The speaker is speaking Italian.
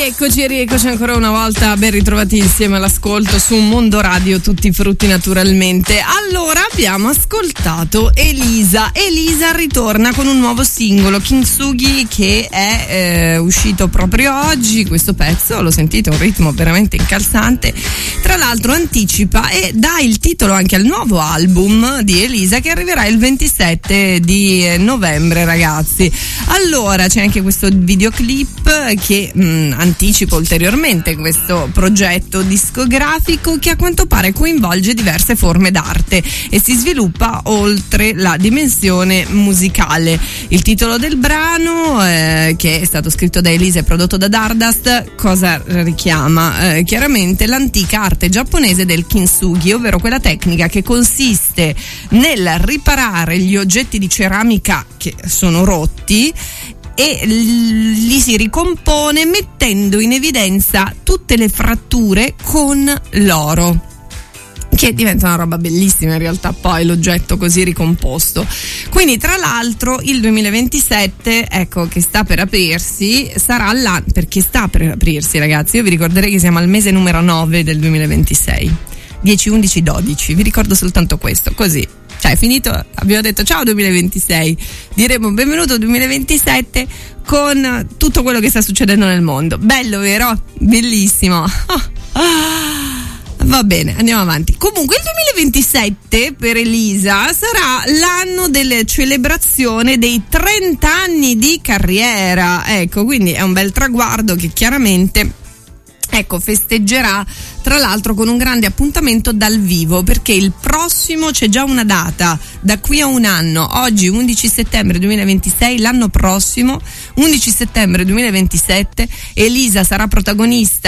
Rieccoci ancora una volta, ben ritrovati insieme all'ascolto su Mondo Radio, tutti frutti naturalmente. Allora abbiamo ascoltato Elisa ritorna con un nuovo singolo, Kintsugi, che è uscito proprio oggi. Questo pezzo, lo sentite, un ritmo veramente incalzante, tra l'altro anticipa e dà il titolo anche al nuovo album di Elisa che arriverà il 27 di novembre, ragazzi. Allora c'è anche questo videoclip che anticipa ulteriormente questo progetto discografico che a quanto pare coinvolge diverse forme d'arte e si sviluppa oltre la dimensione musicale. Il titolo del brano, che è stato scritto da Elisa e prodotto da Dardust, cosa richiama? Chiaramente l'antica arte giapponese del kintsugi, ovvero quella tecnica che consiste nel riparare gli oggetti di ceramica che sono rotti e li si ricompone mettendo in evidenza tutte le fratture con l'oro, che diventa una roba bellissima in realtà poi l'oggetto così ricomposto. Quindi tra l'altro il 2027, ecco, che sta per aprirsi, sarà l'anno, perché sta per aprirsi, ragazzi, io vi ricorderei che siamo al mese numero 9 del 2026, 10, 11, 12, vi ricordo soltanto questo, così. Cioè è finito, abbiamo detto ciao 2026, diremo benvenuto 2027 con tutto quello che sta succedendo nel mondo. Bello, vero? Bellissimo. Va bene, andiamo avanti. Comunque il 2027 per Elisa sarà l'anno della celebrazione dei 30 anni di carriera. Ecco, quindi è un bel traguardo che chiaramente festeggerà tra l'altro con un grande appuntamento dal vivo, perché il prossimo, c'è già una data, da qui a un anno, oggi 11 settembre 2026, l'anno prossimo 11 settembre 2027 Elisa sarà protagonista